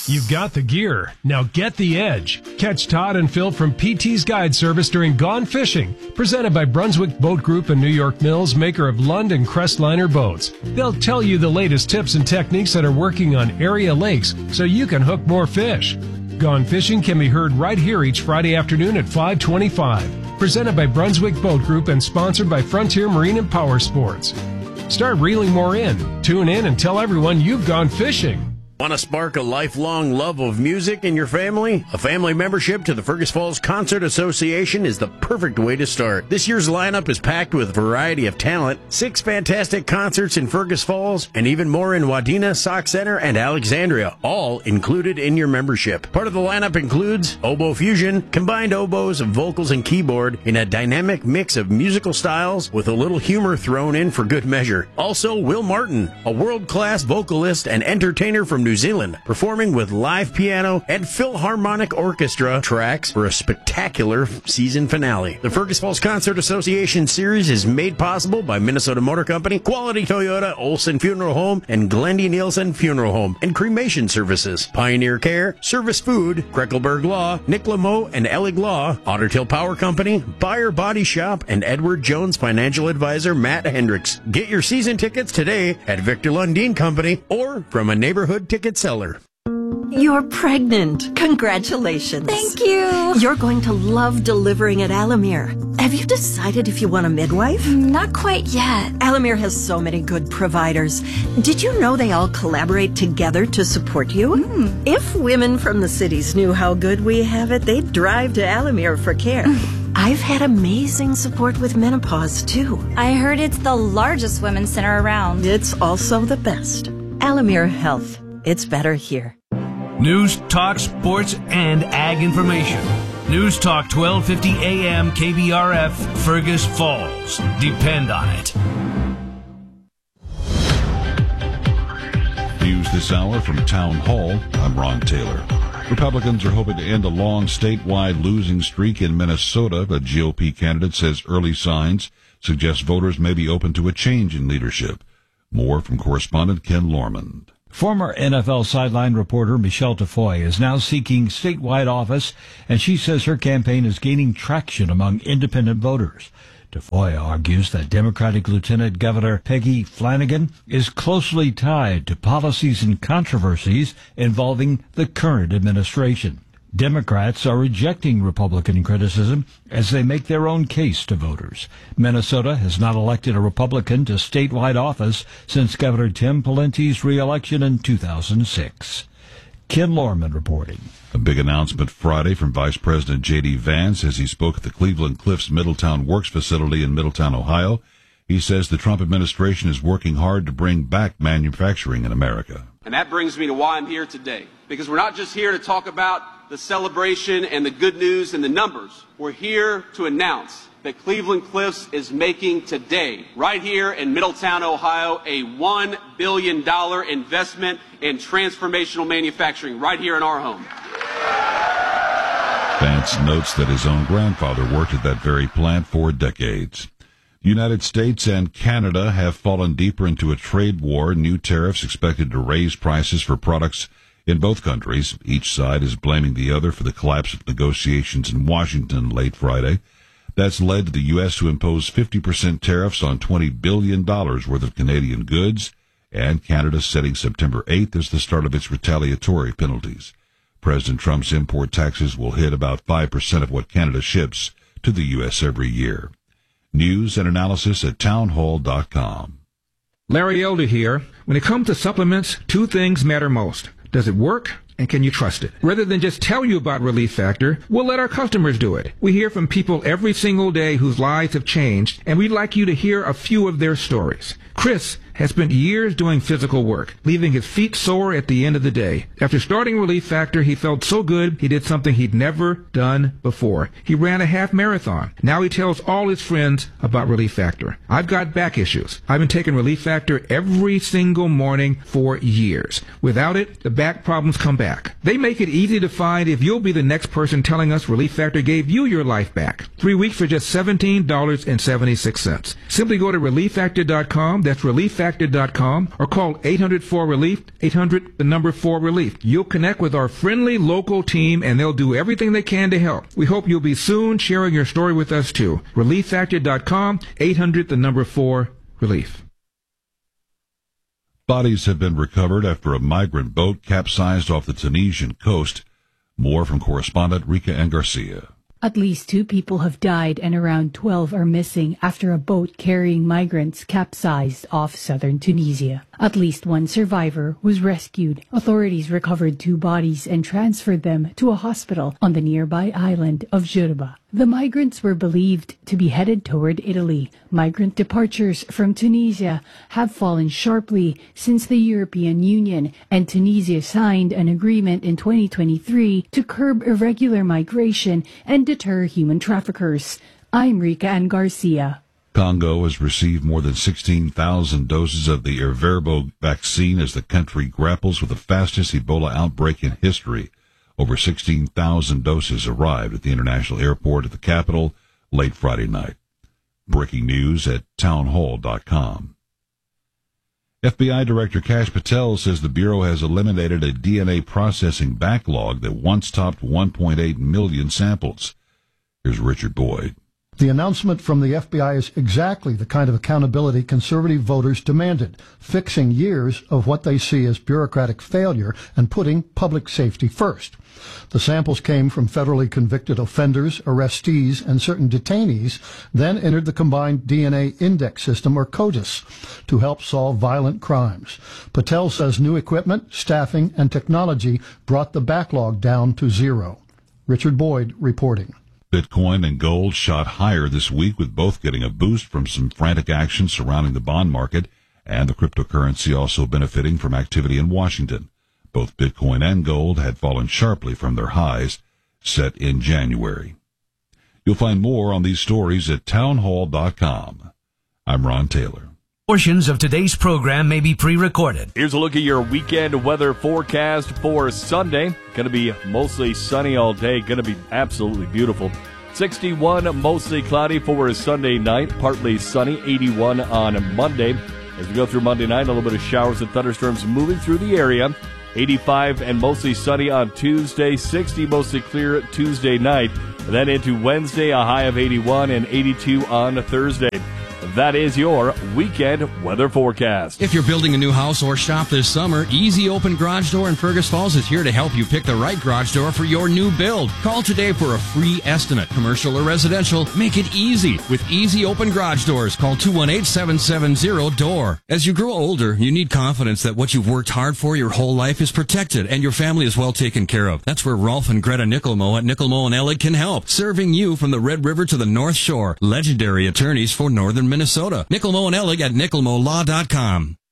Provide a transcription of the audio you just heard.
You've got the gear. Now get the edge. Catch Todd and Phil from PT's Guide Service during Gone Fishing, presented by Brunswick Boat Group and New York Mills, maker of Lund and Crestliner boats. They'll tell you the latest tips and techniques that are working on area lakes so you can hook more fish. Gone Fishing can be heard right here each Friday afternoon at 5:25. Presented by Brunswick Boat Group and sponsored by Frontier Marine and Power Sports. Start reeling more in. Tune in and tell everyone you've gone fishing. Want to spark a lifelong love of music in your family? A family membership to the Fergus Falls Concert Association is the perfect way to start. This year's lineup is packed with a variety of talent, 6 fantastic concerts in Fergus Falls, and even more in Wadena, Sauk Center, and Alexandria, all included in your membership. Part of the lineup includes Oboe Fusion, combined oboes, vocals, and keyboard in a dynamic mix of musical styles with a little humor thrown in for good measure. Also, Will Martin, a world-class vocalist and entertainer from New Zealand, performing with live piano and Philharmonic Orchestra tracks for a spectacular season finale. The Fergus Falls Concert Association Series is made possible by Minnesota Motor Company, Quality Toyota, Olson Funeral Home, and Glendy Nielsen Funeral Home and Cremation Services, Pioneer Care, Service Food, Kreckelberg Law, Nick Lameau and Ellig Law, Otter Tail Power Company, Buyer Body Shop, and Edward Jones Financial Advisor Matt Hendricks. Get your season tickets today at Victor Lundin Company or from a neighborhood ticket seller. You're pregnant. Congratulations. Thank you. You're going to love delivering at Alamere. Have you decided if you want a midwife? Not quite yet. Alamere has so many good providers. Did you know they all collaborate together to support you? If women from the cities knew how good we have it, they'd drive to Alamere for care. I've had amazing support with menopause, too. I heard it's the largest women's center around. It's also the best. Alamere Health. It's better here. News, talk, sports, and ag information. News Talk 1250 AM KBRF, Fergus Falls. Depend on it. News this hour from Town Hall. I'm Ron Taylor. Republicans are hoping to end a long statewide losing streak in Minnesota. A GOP candidate says early signs suggest voters may be open to a change in leadership. More from correspondent Ken Lormand. Former NFL sideline reporter Michelle Tafoy is now seeking statewide office, and she says her campaign is gaining traction among independent voters. Tafoy argues that Democratic Lieutenant Governor Peggy Flanagan is closely tied to policies and controversies involving the current administration. Democrats are rejecting Republican criticism as they make their own case to voters. Minnesota has not elected a Republican to statewide office since Governor Tim Pawlenty's re-election in 2006. Ken Lorman reporting. A big announcement Friday from Vice President J.D. Vance as he spoke at the Cleveland Cliffs Middletown Works facility in Middletown, Ohio. He says the Trump administration is working hard to bring back manufacturing in America. And that brings me to why I'm here today. Because we're not just here to talk about the celebration and the good news and the numbers. We're here to announce that Cleveland Cliffs is making today, right here in Middletown, Ohio, a $1 billion investment in transformational manufacturing right here in our home. Vance notes that his own grandfather worked at that very plant for decades. The United States and Canada have fallen deeper into a trade war. New tariffs expected to raise prices for products in both countries. Each side is blaming the other for the collapse of negotiations in Washington late Friday. That's led to the U.S. to impose 50% tariffs on $20 billion worth of Canadian goods, and Canada setting September 8th as the start of its retaliatory penalties. President Trump's import taxes will hit about 5% of what Canada ships to the U.S. every year. News and analysis at townhall.com. Larry Elder here. When it comes to supplements, 2 things matter most. Does it work? And can you trust it? Rather than just tell you about Relief Factor, we'll let our customers do it. We hear from people every single day whose lives have changed, and we'd like you to hear a few of their stories. Chris has spent years doing physical work, leaving his feet sore at the end of the day. After starting Relief Factor, he felt so good he did something he'd never done before. He ran a half marathon. Now he tells all his friends about Relief Factor. I've got back issues. I've been taking Relief Factor every single morning for years. Without it, the back problems come back. They make it easy to find if you'll be the next person telling us Relief Factor gave you your life back. 3 weeks for just $17.76. Simply go to ReliefFactor.com. That's ReliefFactor.com relieffactor.com or call 800-4RELIEF, 800-4RELIEF. You'll connect with our friendly local team and they'll do everything they can to help. We hope you'll be soon sharing your story with us too. relieffactor.com, 800-4RELIEF. Bodies have been recovered after a migrant boat capsized off the Tunisian coast. More from correspondent Rika N. Garcia. At least 2 people have died and around 12 are missing after a boat carrying migrants capsized off southern Tunisia. At least 1 survivor was rescued. Authorities recovered 2 bodies and transferred them to a hospital on the nearby island of Djerba. The migrants were believed to be headed toward Italy. Migrant departures from Tunisia have fallen sharply since the European Union and Tunisia signed an agreement in 2023 to curb irregular migration and deter human traffickers. I'm Rika N. Garcia. Congo has received more than 16,000 doses of the Erverbo vaccine as the country grapples with the fastest Ebola outbreak in history. Over 16,000 doses arrived at the international airport at the capital late Friday night. Breaking news at townhall.com. FBI Director Kash Patel says the Bureau has eliminated a DNA processing backlog that once topped 1.8 million samples. Here's Richard Boyd. The announcement from the FBI is exactly the kind of accountability conservative voters demanded, fixing years of what they see as bureaucratic failure and putting public safety first. The samples came from federally convicted offenders, arrestees, and certain detainees, then entered the Combined DNA Index System, or CODIS, to help solve violent crimes. Patel says new equipment, staffing, and technology brought the backlog down to 0. Richard Boyd reporting. Bitcoin and gold shot higher this week, with both getting a boost from some frantic action surrounding the bond market, and the cryptocurrency also benefiting from activity in Washington. Both Bitcoin and gold had fallen sharply from their highs set in January. You'll find more on these stories at townhall.com. I'm Ron Taylor. Portions of today's program may be pre-recorded. Here's a look at your weekend weather forecast for Sunday. Going to be mostly sunny all day. Going to be absolutely beautiful. 61, mostly cloudy for Sunday night. Partly sunny, 81 on Monday. As we go through Monday night, a little bit of showers and thunderstorms moving through the area. 85 and mostly sunny on Tuesday. 60, mostly clear Tuesday night. And then into Wednesday, a high of 81 and 82 on Thursday. That is your weekend weather forecast. If you're building a new house or shop this summer, Easy Open Garage Door in Fergus Falls is here to help you pick the right garage door for your new build. Call today for a free estimate. Commercial or residential, make it easy with Easy Open Garage Doors. Call 218-770-DOOR. As you grow older, you need confidence that what you've worked hard for your whole life is protected and your family is well taken care of. That's where Rolf and Greta Nickelmo at Nickelmo and Ellig can help, serving you from the Red River to the North Shore. Legendary attorneys for Northern Minnesota. Nickelmo and Ellig at nickelmolaw.com.